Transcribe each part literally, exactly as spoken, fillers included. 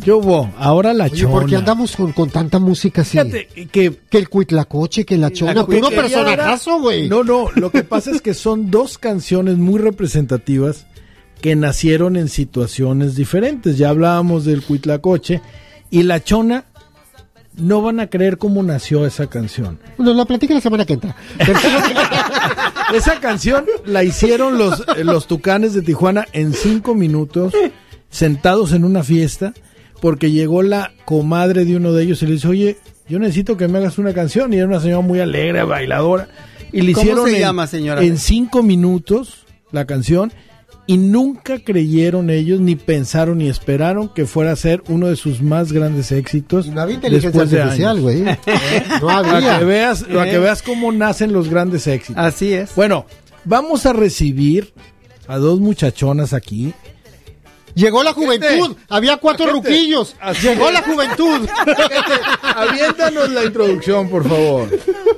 ¿Qué hubo? Ahora la Oye, chona. ¿por qué andamos con, con tanta música así? Fíjate, que, que el Cuitlacoche, que la chona, la puro cuitería personajazo, güey. No, no, lo que pasa es que son dos canciones muy representativas que nacieron en situaciones diferentes. Ya hablábamos del Cuitlacoche y la chona. No van a creer cómo nació esa canción. Bueno, la platica la semana que entra. Esa canción la hicieron los, los Tucanes de Tijuana en cinco minutos, sentados en una fiesta, porque llegó la comadre de uno de ellos y le dice, oye, yo necesito que me hagas una canción. Y era una señora muy alegre, bailadora. Y le ¿Cómo hicieron se en, llama, señora? en cinco minutos la canción. Y nunca creyeron ellos, ni pensaron, ni esperaron que fuera a ser uno de sus más grandes éxitos. No había inteligencia después de artificial, años. güey. No Para había. que veas, para que veas cómo nacen los grandes éxitos. Así es. Bueno, vamos a recibir a dos muchachonas aquí. Llegó la juventud. Había cuatro Agente. ruquillos. Así Llegó es. la juventud. Aviéntanos la introducción, por favor.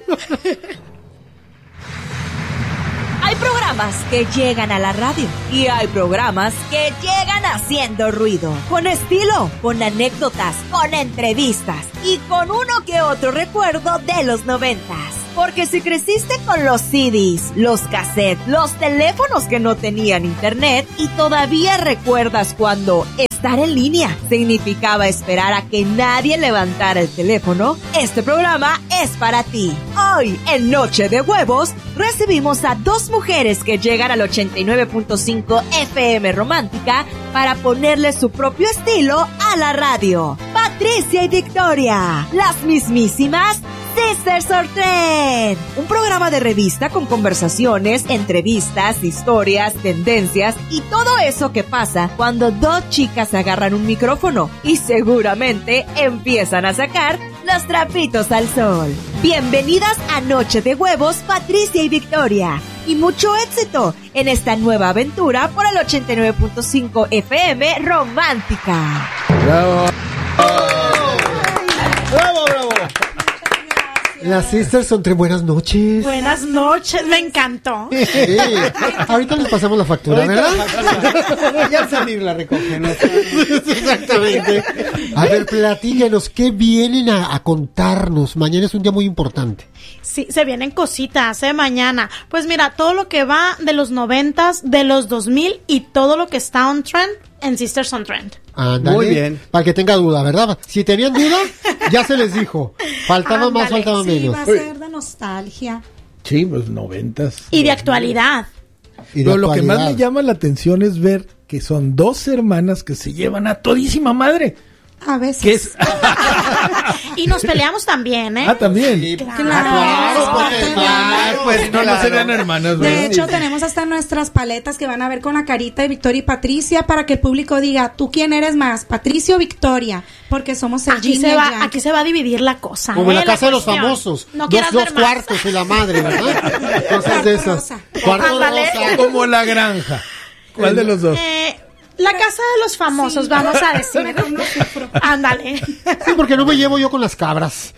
Hay programas que llegan a la radio y hay programas que llegan haciendo ruido, con estilo, con anécdotas, con entrevistas y con uno que otro recuerdo de los noventas. Porque si creciste con los C Ds, los cassettes, los teléfonos que no tenían internet y todavía recuerdas cuando estar en línea significaba esperar a que nadie levantara el teléfono, este programa es para ti. Hoy, en Noche de Huevos, recibimos a dos mujeres que llegan al ochenta y nueve punto cinco F M Romántica para ponerle su propio estilo a la radio. Patricia y Victoria, las mismísimas Sisters on Trend, un programa de revista con conversaciones, entrevistas, historias, tendencias y todo eso que pasa cuando dos chicas agarran un micrófono y seguramente empiezan a sacar los trapitos al sol. Bienvenidas a Noche de Huevos, Patricia y Victoria, y mucho éxito en esta nueva aventura por el ochenta y nueve punto cinco F M Romántica. Bravo. Bravo, bravo. Las Sisters son tres. Buenas noches. Buenas noches, me encantó. Sí. Ahorita les pasamos la factura, ¿verdad? Ya al salir la recogen. ¿No? Exactamente. A ver, platíquenos, ¿qué vienen a, a contarnos? Mañana es un día muy importante. Sí, se vienen cositas, ¿eh? Mañana. Pues mira, todo lo que va de los noventas, de los dos mil y todo lo que está on trend en Sisters on Trend. Ándale. Muy bien. Para que tenga duda, ¿verdad? Si tenían duda, ya se les dijo. Faltaba Ándale, más, faltaba sí, menos. va a ser de nostalgia. Sí, pues noventas. Y de actualidad. Y de Pero lo que más actualidad. me llama la atención es ver que son dos hermanas que se llevan a todísima madre. A veces. Que es... Y nos peleamos también, ¿eh? Ah, también. Sí, Claro. Claro, pues, claro, pues No, no claro. serían hermanas, De ¿verdad? hecho, tenemos hasta nuestras paletas que van a ver con la carita de Victoria y Patricia para que el público diga, ¿tú quién eres más, Patricia o Victoria? Porque somos el Aquí yin y se el va, yang. aquí se va a dividir la cosa. Como en ¿eh? la casa de los cuestión. famosos. No dos quieras dos ver más. cuartos y la madre, ¿verdad? Cosas de esas. Rosa. Cuarto Ándale. rosa. Como la granja. ¿Cuál de los dos? Eh, la casa de los famosos, Sí. vamos a decir. Mejor no sufro. Ándale. Sí, porque no me llevo yo con las cabras.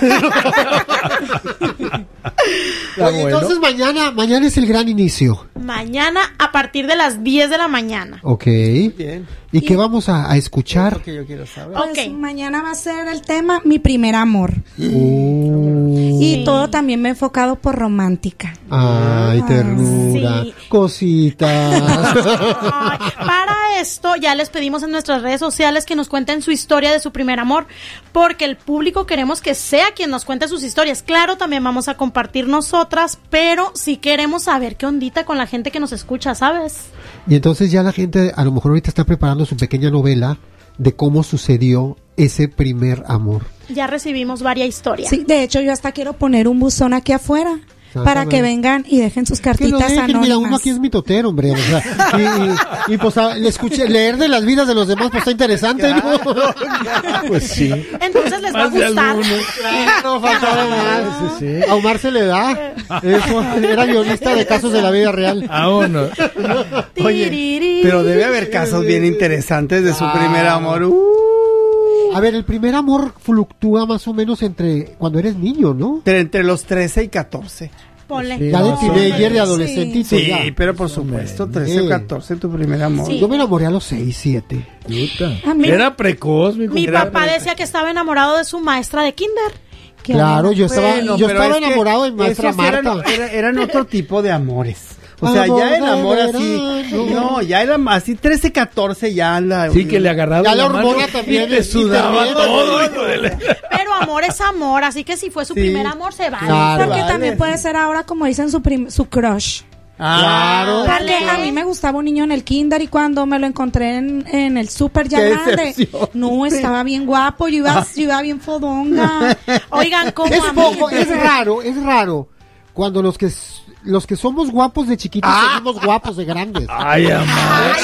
Está Oye, bueno. entonces mañana, mañana es el gran inicio. Mañana a partir de las diez de la mañana. Ok. Bien. ¿Y qué vamos a, a escuchar? Lo que yo quiero saber. Pues Ok. mañana va a ser el tema Mi primer amor. Uh, Y Sí. todo también me he enfocado por romántica. Ay, ternura. Sí. Cositas. Ay, para esto ya les pedimos en nuestras redes sociales que nos cuenten su historia de su primer amor, porque el público queremos que sea quien nos cuente sus historias. Claro, también vamos a compartir nosotras, pero sí queremos saber qué ondita con la gente que nos escucha, ¿sabes? Y entonces ya la gente a lo mejor ahorita está preparando su pequeña novela de cómo sucedió ese primer amor. Ya recibimos varias historias. Sí, de hecho yo hasta quiero poner un buzón aquí afuera para que vengan y dejen sus Que lo cartitas dejen, anónimas. mira, uno aquí es mitotero, hombre. O sea, y, y, y, pues a- le escuché, leer de las vidas de los demás pues está interesante, ¿no? Pues sí. Entonces les va a Más de gustar. alguno. No faltaba más. Sí, sí. A Omar se le da. Eso, era guionista de casos de la vida real. Aún no. Oye, pero debe haber casos bien interesantes de su primer amor. Uh, A ver, el primer amor fluctúa más o menos entre cuando eres niño, ¿no? entre, entre los trece y catorce. ponle. Sí, Ya de no, teenager, sí. de adolescentito. Sí, ya. pero por supuesto, trece Sí. o catorce, tu primer amor. Sí. Yo me enamoré a los seis, siete. Puta. A mí- Era precoz, mi Mi compadre. papá decía que estaba enamorado de su maestra de kinder. Qué Claro, yo estaba, Bueno, yo pero estaba es que enamorado de maestra esos eran, Marta. era- eran otro tipo de amores. O sea, Amor ya el de amor así. verano. No, ya era así trece, catorce, ya la. Sí, que le agarraba Ya la mano hormona también y te es sudaba internet. todo, hijo de la- Pero amor es amor, así que si fue su Sí. primer amor, se vale. Claro. Porque Vale. también puede ser ahora, como dicen, su, prim- su crush. Ah, Claro. Porque a mí me gustaba un niño en el kinder y cuando me lo encontré en, en el súper ya Qué grande, decepción. no, estaba bien guapo, yo iba, yo iba bien fodonga. Oigan, ¿cómo Es a mí? poco, es raro, es raro. Cuando los que s- los que somos guapos de chiquitos seguimos guapos de grandes. Ay, amor.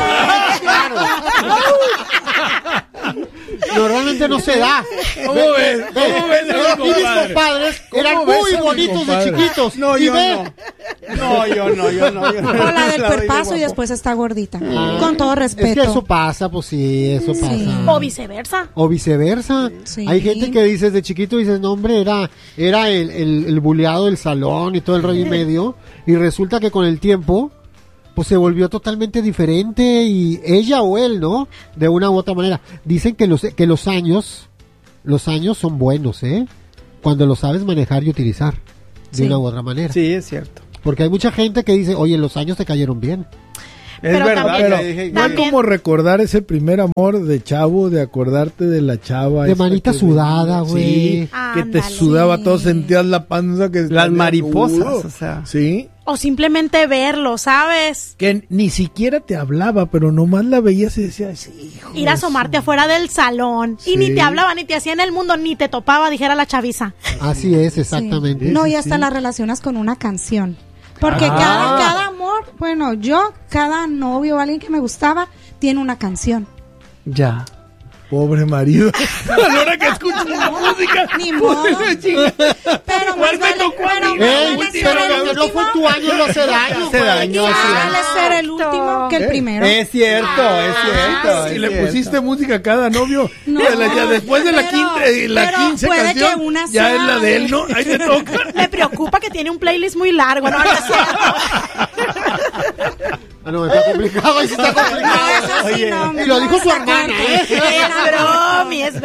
Normalmente no se da. ¿Cómo ves? ¿Cómo ves, Pero aquí mis compadre? compadres ¿Cómo eran ves muy a mi bonitos de compadre? chiquitos. No, y yo ve, no. No, yo no, yo no. Yo no. O la del La doy de cuerpazo y guapo. después está gordita. Ah. Con todo es respeto. que eso pasa, pues sí, eso Sí. pasa. O viceversa. O viceversa. Sí. Hay gente que dices de chiquito, dices, no hombre, era, era el, el, el buleado del salón y todo el rollo y medio. Y resulta que con el tiempo, pues se volvió totalmente diferente y ella o él, ¿no? De una u otra manera. Dicen que los, que los años, los años son buenos, ¿eh? Cuando lo sabes manejar y utilizar de Sí. una u otra manera. Sí, es cierto. Porque hay mucha gente que dice, oye, los años te cayeron bien. Es Pero verdad. también- ya Pero dije- no También- como recordar ese primer amor de chavo, de acordarte de la chava. De esa manita que- sudada, güey. Sí, que te Ándale. sudaba todo, sentías la panza que... Las salía mariposas, duro. o sea. Sí, O simplemente verlo, ¿sabes? que ni siquiera te hablaba, pero nomás la veías y decías, sí, hijo Ir a de asomarte su- afuera del salón. Y Sí. ni te hablaba, ni te hacía en el mundo, ni te topaba, dijera la chaviza. Así es, Sí. exactamente. No, y Sí, hasta sí. la relacionas con una canción. Porque Ah. cada, cada amor, bueno, yo, cada novio o alguien que me gustaba, tiene una canción. Ya. Pobre marido. A la hora que escucha la música. Ni modo. Chinga. Pero ¿Cuál más me vale, tocó a pero mí? más Ey, vale ser pero el lo que no último. fue tu año no hace daño. Hace güey. daño, Más sí. vale ser el último que el ¿Eh? primero. Es cierto, es cierto. Si es le cierto. pusiste música a cada novio, No, ya la- ya después de la pero- quinta y la pero quince puede canción, que una ya sea es la de él, ¿no? Ahí te toca. Me preocupa que tiene un playlist muy largo, ¿no? No es cierto. Ah, no, está complicado, ahí sí está complicado. Eso sí, Oye, no, y lo no dijo su está hermana, fuerte. ¿eh? Es bromi, es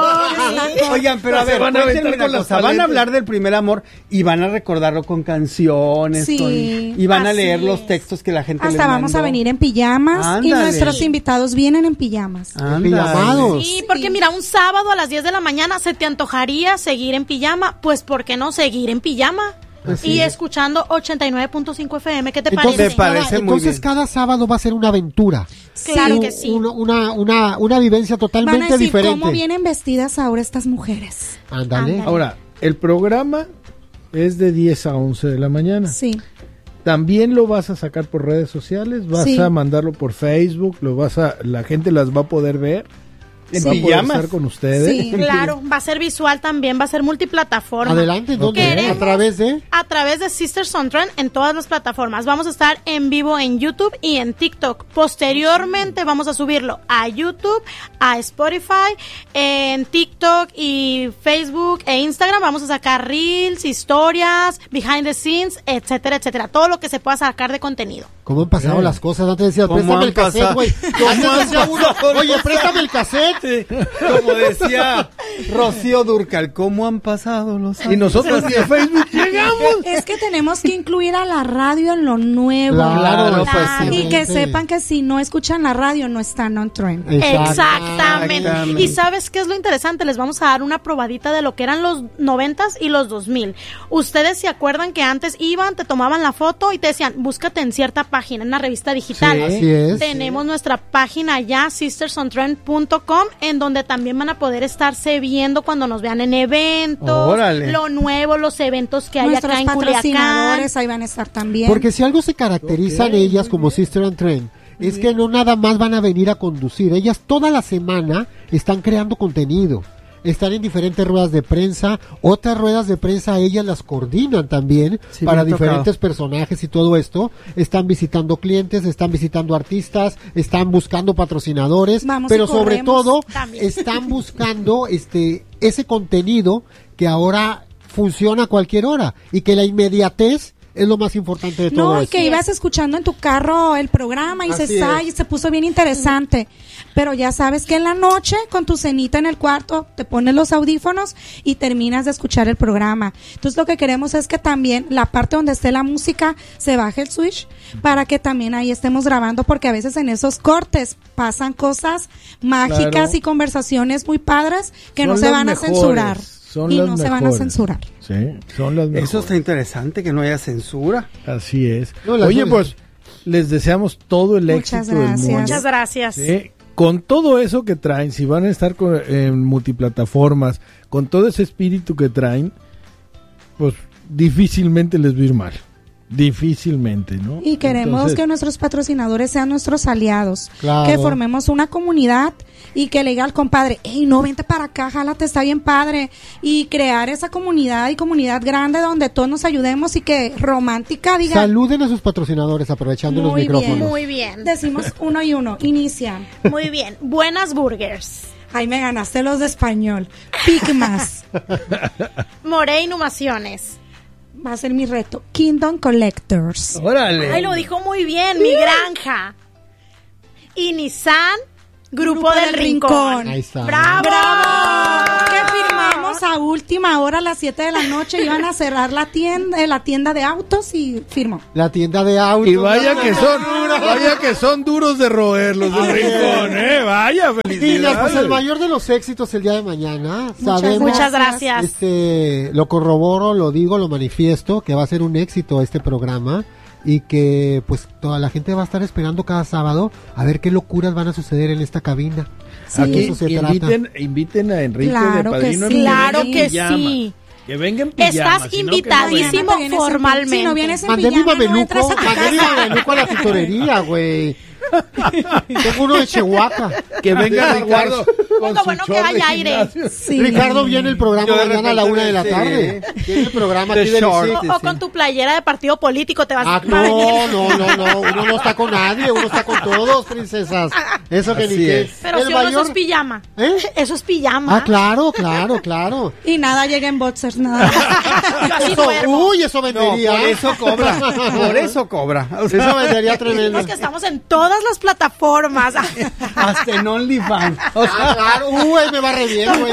bromi. Oigan, pero a Se ver, van a cuéntenme aventar una con las cosa. Van a paletas. hablar del primer amor y van a recordarlo con canciones. Sí, con- y van a así leer los es. textos que la gente les Hasta vamos a mandó. venir en pijamas y Ándale. nuestros invitados vienen en pijamas. Ándale. Pijamados. Sí, porque mira, un sábado a las diez de la mañana se te antojaría seguir en pijama, pues ¿por qué no seguir en pijama? Pues y sí. escuchando ochenta y nueve punto cinco F M, ¿qué te Entonces, parece? Me parece cada, muy entonces bien. cada sábado va a ser una aventura. Claro Un- que sí. Una, una, una, una vivencia Van a totalmente decir diferente. cómo vienen vestidas ahora estas mujeres. Ándale. Ándale. Ahora, el programa es de diez a once de la mañana. Sí. También lo vas a sacar por redes sociales, vas Sí. a mandarlo por Facebook, lo vas a, la gente las va a poder ver, ¿En va a poder pijamas? estar con ustedes. Sí. Claro, va a ser visual también, va a ser multiplataforma. Adelante, ¿dónde? Queremos- A través de... A través de Sisters on Trend en todas las plataformas. Vamos a estar en vivo en YouTube y en TikTok. Posteriormente vamos a subirlo a YouTube, a Spotify, en TikTok y Facebook e Instagram. Vamos a sacar reels, historias, behind the scenes, etcétera, etcétera. Todo lo que se pueda sacar de contenido. ¿Cómo han pasado Bien. las cosas? Antes decías, ¿Cómo préstame han el cassette, pasado? güey. ¿Cómo Antes han decía uno, pasado oye, las préstame el cassette. Como decía Rocío Durcal, ¿cómo han pasado los años? Y nosotros ni a Facebook llegamos. Es que tenemos que incluir a la radio en lo nuevo. Claro, pues sí. Y que sepan que si no escuchan la radio no están on trend. Exactamente. Exactamente. Y ¿sabes qué es lo interesante? Les vamos a dar una probadita de lo que eran los noventas y los dos mil. Ustedes se acuerdan que antes iban, te tomaban la foto y te decían, búscate en cierta página, en una revista digital. Sí. Así es. Tenemos nuestra página ya, sisters on trend punto com, en donde también van a poder estarse viendo cuando nos vean en eventos, Órale. lo nuevo, los eventos que hay Nuestros acá en Culiacán. patrocinadores ahí van a estar también. Porque si algo se caracterizan ellas como Sister and Trend, es que no nada más van a venir a conducir. Ellas toda la semana están creando contenido. Están en diferentes ruedas de prensa. Otras ruedas de prensa ellas las coordinan también Sí, para me ha tocado. diferentes personajes y todo esto. Están visitando clientes, están visitando artistas, están buscando patrocinadores, Vamos pero y sobre corremos todo también. están buscando este ese contenido que ahora funciona a cualquier hora y que la inmediatez es lo más importante de todo No, y esto. que ibas escuchando en tu carro el programa y Así se, ay, se puso bien interesante. Pero ya sabes que en la noche, con tu cenita en el cuarto, te pones los audífonos y terminas de escuchar el programa. Entonces lo que queremos es que también la parte donde esté la música se baje el switch para que también ahí estemos grabando, porque a veces en esos cortes pasan cosas mágicas Claro. y conversaciones muy padres que Son no se las van a mejores, censurar. son Y las no se van a mejores. censurar. Sí, son las mejores. Eso está interesante, que no haya censura. Así es. No, las Oye, nuevas. pues les deseamos todo el Muchas éxito del gracias. mundo. Muchas gracias. Sí, con todo eso que traen, si van a estar con- en multiplataformas, con todo ese espíritu que traen, pues difícilmente les va a ir mal. Difícilmente, ¿no? Y queremos Entonces, que nuestros patrocinadores sean nuestros aliados, Claro. que formemos una comunidad y que le diga al compadre, hey, no, vente para acá, jálate, está bien padre, y crear esa comunidad y comunidad grande donde todos nos ayudemos y que romántica diga, Saluden a sus patrocinadores aprovechando los Muy bien, micrófonos. Muy bien. decimos uno y uno, inicia. Muy bien. Buenas Burgers. Ay, me ganaste los de español. Pigmas, Moré Inhumaciones. va a ser mi reto. Kingdom Collectors. Órale. Ay, lo dijo muy bien. Mi granja. Y Nissan, Grupo, Grupo del del Rincón. Rincón. Ahí está. ¡Bravo! Que firmamos a última hora a las siete de la noche, iban a cerrar la tienda, la tienda de autos y firmó. La tienda de autos. Y vaya que son, vaya que son duros de roer los del rincón, eh, vaya, Niñas, felicidades. pues el mayor de los éxitos el día de mañana. Muchas Sabemos, Muchas gracias. este, lo corroboro, lo digo, lo manifiesto, que va a ser un éxito este programa y que pues toda la gente va a estar esperando cada sábado a ver qué locuras van a suceder en esta cabina. Sí. De Aquí eso se inviten, inviten a Enrique Claro de que padrino. sí. en Claro venga en que pijama. sí. Que venga en pijama. Estás si no, que no invitadísimo. venga. Si no vienes en- formalmente. Si no vienes en Mandé mi pijama, no mameluco, entras a tu mandé mi casa. mameluco a la tintorería, güey. Tengo uno de Chihuahua. Que venga Ricardo con Lo su bueno que short hay de aire. gimnasio. Sí. Ricardo viene el programa Yo de mañana a la repente una de la sí. tarde. Tiene el programa The aquí de short. O, o con tu playera de partido político te vas Ah, va a venir. no, no, no, no, uno no está con nadie, uno está con todos, princesas. Eso que Así ni qué. es. Pero El si o no, eso mayor- es pijama. ¿Eh? Eso es pijama. Ah, claro, claro, claro. Y nada llega en boxers, nada. Yo así Eso, duermo. uy, eso No, vendería. por eso cobra. Por eso cobra. O sea, Eso vendería tremendo. Es que estamos en todas las plataformas. hasta en OnlyFans. O sea, Ah, claro, uy, me va re bien, güey.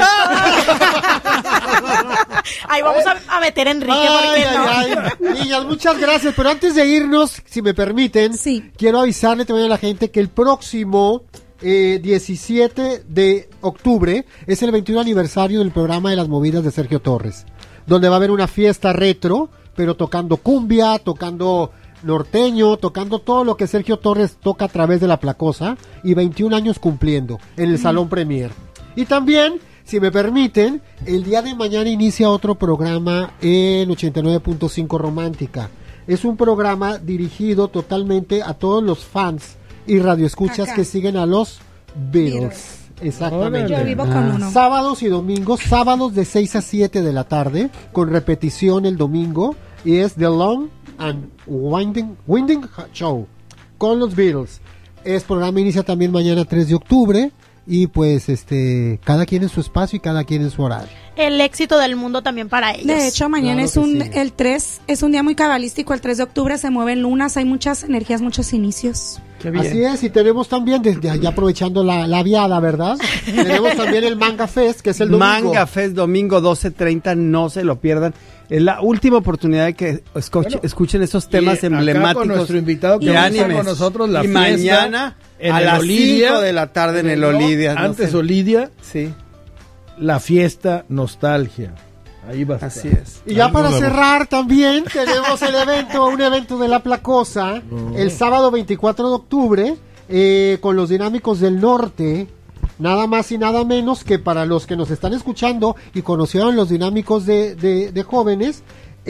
Ahí vamos a, a meter a Enrique, ¿por Ay, qué no? ay, ay. Niñas, muchas gracias. Pero antes de irnos, si me permiten, Sí. quiero avisarle también a la gente que el próximo eh, diecisiete de octubre es el veintiuno aniversario del programa de las movidas de Sergio Torres, donde va a haber una fiesta retro, pero tocando cumbia, tocando norteño, tocando todo lo que Sergio Torres toca a través de la Placosa, y veintiún años cumpliendo en el Salón Premier. Y también, si me permiten, el día de mañana inicia otro programa en ochenta y nueve punto cinco Romántica. Es un programa dirigido totalmente a todos los fans y radioescuchas Acá. que siguen a los Beatles. Beatles. Exactamente. Yo vivo con uno. Sábados y domingos, sábados de seis a siete de la tarde, con repetición el domingo, y es The Long and Winding, Winding Show con los Beatles. Es programa inicia también mañana tres de octubre, y pues este cada quien en su espacio y cada quien en su horario. El éxito del mundo también para ellos. De hecho, mañana Claro es que un, sí. el tres, es un día muy cabalístico, el tres de octubre se mueven lunas, hay muchas energías, muchos inicios. qué bien. Así es, y tenemos también, desde ya aprovechando la, la viada, ¿verdad? Tenemos también el Manga Fest, que es el domingo. Manga Fest, domingo doce treinta, no se lo pierdan. Es la última oportunidad de que escuche- Bueno, escuchen esos Y temas acá emblemáticos con nuestro invitado que de va a estar animes. con nosotros la y fiesta mañana en a el las Olidia, cinco de la tarde en el ¿no? Olidia. no Antes sé. Olidia, Sí, la fiesta nostalgia. Ahí va a estar. así es. Y ya Ahí para nos vemos. cerrar también tenemos el evento, un evento de la Placosa, el sábado veinticuatro de octubre, eh, con los Dinámicos del Norte, nada más y nada menos que para los que nos están escuchando y conocieron los Dinámicos de, de, de jóvenes,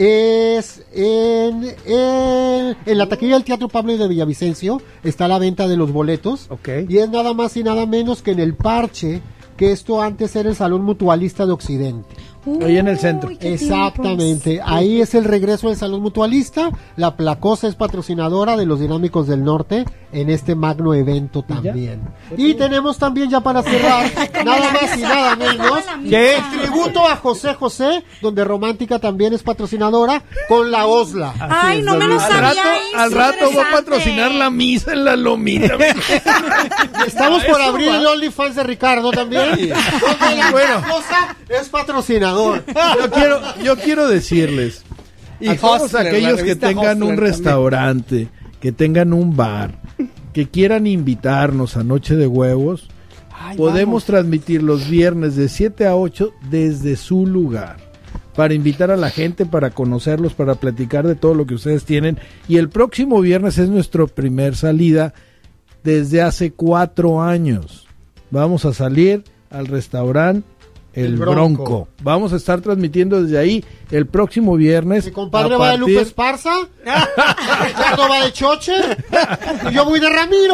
es en, en, en la taquilla del Teatro Pablo de Villavicencio, está la venta de los boletos, Ok. y es nada más y nada menos que en el Parche, que esto antes era el Salón Mutualista de Occidente. Ahí en el centro. Uy, qué Exactamente, tiempos. ahí es el regreso del Salón Mutualista. La Placosa es patrocinadora de los Dinámicos del Norte en este magno evento también. Y tenemos también, ya para cerrar, nada más y nada menos, ¿Qué? el tributo a José José, donde Romántica también es patrocinadora, con la Osla. Ay, no me lo Al sabía. rato, eso al es rato voy a interesante. patrocinar la misa en la lomita. Estamos A por eso abrir va. el OnlyFans de Ricardo también. Donde la Bueno. Placosa es patrocinador. Yo quiero, yo quiero decirles Y a todos Hustler, la aquellos que revista tengan un Hustler restaurante, que tengan un bar, que quieran invitarnos a Noche de Huevos, Ay, podemos transmitir los viernes de siete a ocho desde su lugar, para invitar a la gente, para conocerlos, para platicar de todo lo que ustedes tienen. Y el próximo viernes es nuestra primer salida desde hace cuatro años. Vamos a salir al restaurante El, El Bronco. Bronco. Vamos a estar transmitiendo desde ahí el próximo viernes. Mi compadre a va de partir- Lupe Esparza, Ricardo va de Choche, y yo voy de Ramiro.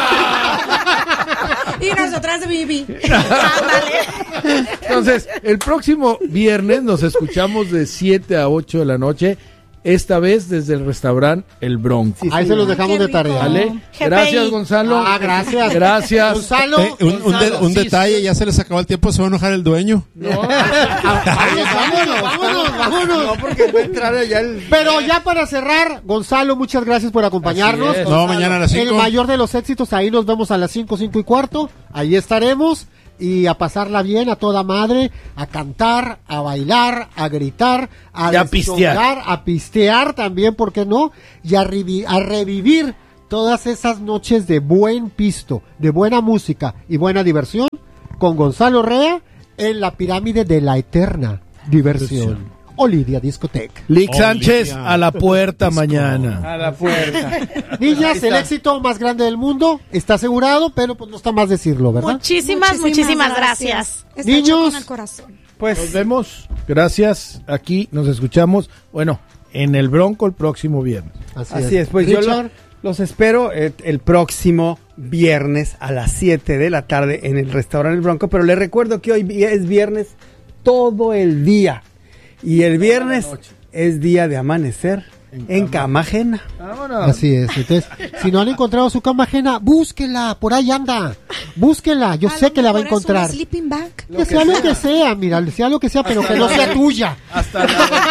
Y nosotras de Bibi. Entonces, el próximo viernes nos escuchamos de siete a ocho de la noche, esta vez desde el restaurante El Bronco. Ahí se los dejamos Qué de rico. tarea. ¿Vale? G P I. Gracias, Gonzalo. Ah, gracias. Gracias. Gonzalo, Eh, un, un de- Gonzalo, un sí, detalle, ya se les acabó el tiempo, se va a enojar el dueño. Vámonos, vámonos, vámonos, vámonos. No, porque va a entrar allá el... Pero ya para cerrar, Gonzalo, muchas gracias por acompañarnos. Así es. No, mañana a las El cinco. mayor de los éxitos, ahí nos vemos a las cinco, cinco y cuarto. Ahí estaremos. Y a pasarla bien, a toda madre, a cantar, a bailar, a gritar, a, Y a pistear. deschongar, a pistear también, ¿por qué no? Y a, revi- a revivir todas esas noches de buen pisto, de buena música y buena diversión con Gonzalo Rea en la pirámide de la eterna diversión. Olidia Discoteca. Lick Oh, Sánchez Lidia. a la puerta Disco. mañana. A la puerta. Niñas, el éxito más grande del mundo está asegurado, pero pues no está más decirlo, ¿verdad? Muchísimas, muchísimas gracias. Está Niños. hecho con el corazón. Nos Pues vemos. Gracias. Aquí nos escuchamos. Bueno, en el Bronco el próximo viernes. así es, pues yo lo- Richard, los espero eh, el próximo viernes a las siete de la tarde en el restaurante El Bronco, pero les recuerdo que hoy vi- es viernes todo el día y el viernes es día de amanecer en cama ajena. Vámonos. Así es. Entonces, si no han encontrado su cama ajena, búsquela, por ahí anda. Búsquela, yo A sé lo que la va a mejor es una encontrar. sleeping bag. Que sea lo que sea, mira, sea lo que sea, pero que no sea tuya. Hasta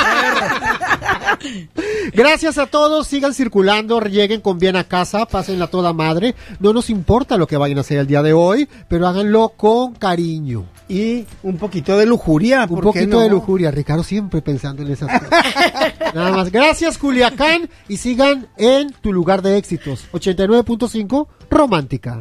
la Gracias a todos, sigan circulando, lleguen con bien a casa, pásenla toda madre. No nos importa lo que vayan a hacer el día de hoy, pero háganlo con cariño. Y un poquito de lujuria. Un ¿por qué poquito no? de lujuria, Ricardo siempre pensando en esas cosas. Nada más. Gracias, Culiacán, y sigan en tu lugar de éxitos. ochenta y nueve punto cinco, Romántica.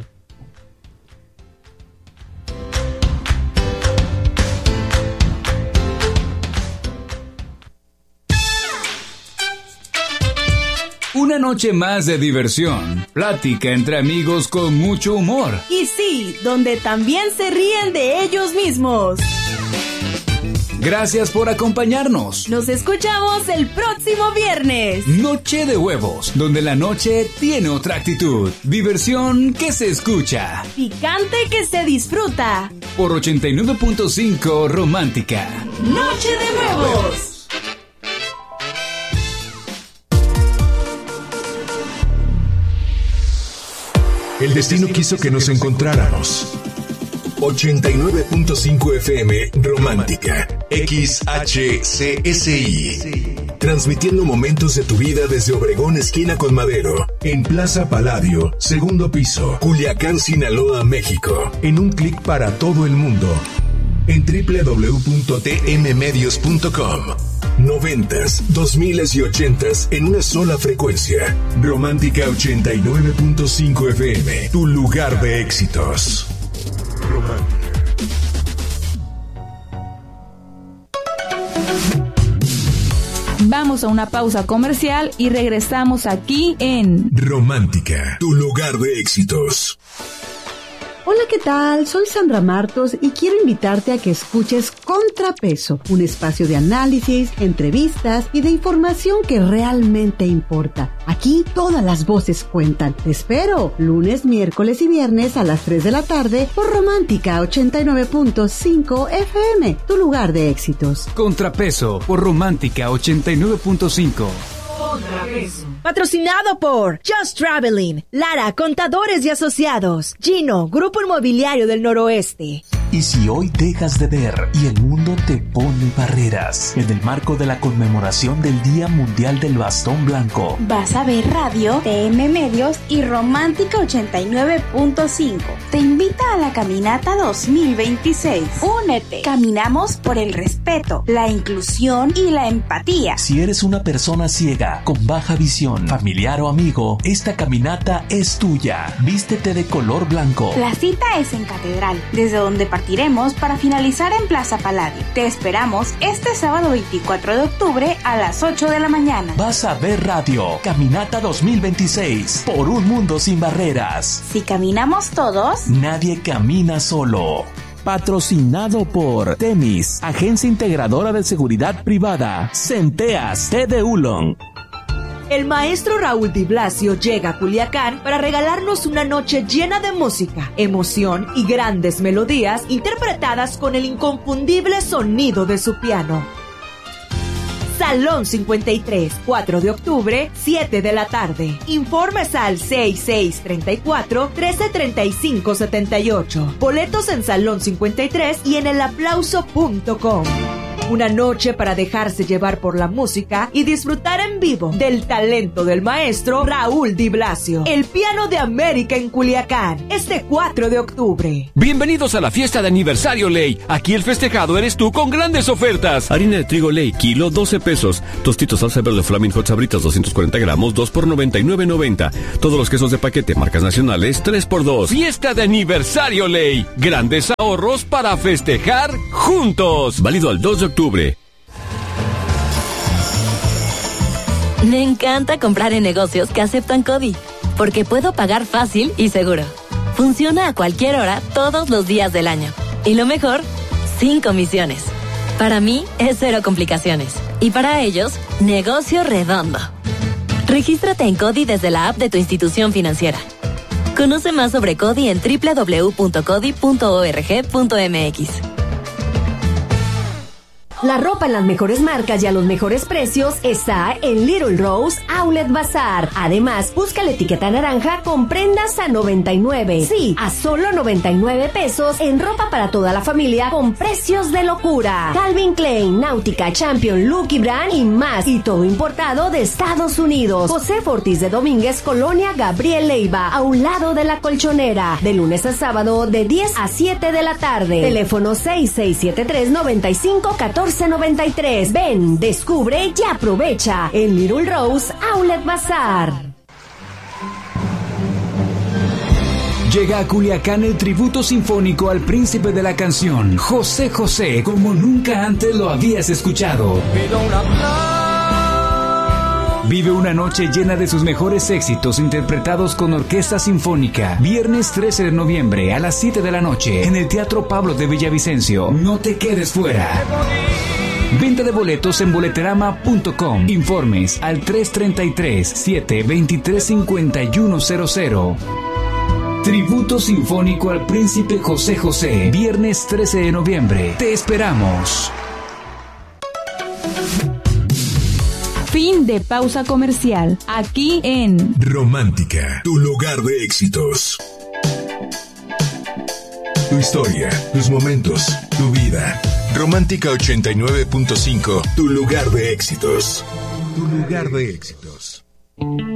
Una noche más de diversión, plática entre amigos con mucho humor. Y sí, donde también se ríen de ellos mismos. Gracias por acompañarnos. Nos escuchamos el próximo viernes. Noche de Huevos, donde la noche tiene otra actitud. Diversión que se escucha. Picante que se disfruta. Por ochenta y nueve punto cinco Romántica. Noche de huevos. El destino quiso que nos encontráramos. ochenta y nueve punto cinco F M Romántica X H C S I. Transmitiendo momentos de tu vida desde Obregón, esquina con Madero, en Plaza Palladio, segundo piso, Culiacán, Sinaloa, México. En un clic para todo el mundo. En doble u doble u doble u punto t m medios punto com. Noventas, dos miles y ochentas en una sola frecuencia. Romántica ochenta y nueve punto cinco F M, tu lugar de éxitos. Romántica. Vamos a una pausa comercial y regresamos aquí en Romántica, tu lugar de éxitos. Hola, ¿qué tal? Soy Sandra Martos y quiero invitarte a que escuches Contrapeso, un espacio de análisis, entrevistas y de información que realmente importa. Aquí todas las voces cuentan. Te espero lunes, miércoles y viernes a las tres de la tarde por Romántica ochenta y nueve punto cinco F M, tu lugar de éxitos. Contrapeso por Romántica ochenta y nueve punto cinco. Contrapeso. Patrocinado por Just Traveling, Lara, Contadores y Asociados, Gino, Grupo Inmobiliario del Noroeste. ¿Y si hoy dejas de ver y el mundo te pone barreras? En el marco de la conmemoración del Día Mundial del Bastón Blanco, Vas a ver Radio, T M Medios y Romántica ochenta y nueve punto cinco. Te invita a la Caminata dos mil veintiséis. Únete. Caminamos por el respeto, la inclusión y la empatía. Si eres una persona ciega, con baja visión, familiar o amigo, esta caminata es tuya. Vístete de color blanco. La cita es en Catedral, desde donde partiremos para finalizar en Plaza Palladio. Te esperamos este sábado veinticuatro de octubre a las ocho de la mañana. Vas a ver Radio, Caminata dos mil veintiséis, por un mundo sin barreras. Si caminamos todos, nadie camina solo. Patrocinado por Temis, Agencia Integradora de Seguridad Privada, Centeas, T de Ulon. El maestro Raúl Di Blasio llega a Culiacán para regalarnos una noche llena de música, emoción y grandes melodías interpretadas con el inconfundible sonido de su piano. Salón cincuenta y tres, cuatro de octubre, siete de la tarde. Informes al seis seis tres cuatro, uno tres tres cinco siete ocho. Boletos en Salón cincuenta y tres y en el aplauso punto com. Una noche para dejarse llevar por la música y disfrutar en vivo del talento del maestro Raúl Di Blasio. El piano de América en Culiacán, este cuatro de octubre. Bienvenidos a la fiesta de aniversario Ley. Aquí el festejado eres tú con grandes ofertas. Harina de trigo Ley, kilo doce pesos. Tostitos salsa verde Flaming Hot Sabritas doscientos cuarenta gramos, dos por noventa y nueve noventa. Todos los quesos de paquete, marcas nacionales, tres por dos. Fiesta de aniversario Ley. Grandes ahorros para festejar juntos. Válido al dos de octubre. Me encanta comprar en negocios que aceptan CODI, porque puedo pagar fácil y seguro. Funciona a cualquier hora, todos los días del año. Y lo mejor, sin comisiones. Para mí, es cero complicaciones. Y para ellos, negocio redondo. Regístrate en CODI desde la app de tu institución financiera. Conoce más sobre CODI en doble u doble u doble u punto codi punto org punto m x. La ropa en las mejores marcas y a los mejores precios está en Little Rose Outlet Bazaar. Además, busca la etiqueta naranja con prendas a noventa y nueve. Sí, a solo noventa y nueve pesos en ropa para toda la familia con precios de locura. Calvin Klein, Náutica, Champion, Lucky Brand y más. Y todo importado de Estados Unidos. José Ortiz de Domínguez, Colonia Gabriel Leiva, a un lado de la Colchonera. De lunes a sábado de diez a siete de la tarde. Teléfono seis seis siete tres, nueve cinco uno cuatro noventa y tres. Ven, descubre y aprovecha en Little Rose Outlet Bazaar. Llega a Culiacán el tributo sinfónico al príncipe de la canción, José José, como nunca antes lo habías escuchado. Vive una noche llena de sus mejores éxitos interpretados con orquesta sinfónica. Viernes trece de noviembre a las siete de la noche en el Teatro Pablo de Villavicencio. No te quedes fuera. Venta de boletos en boleterama punto com. Informes al tres tres tres, siete dos tres, cinco uno cero cero. Tributo sinfónico al príncipe José José. Viernes trece de noviembre. Te esperamos. Fin de pausa comercial. Aquí en Romántica, tu lugar de éxitos. Tu historia, tus momentos, tu vida. Romántica ochenta y nueve punto cinco, tu lugar de éxitos. Tu lugar de éxitos.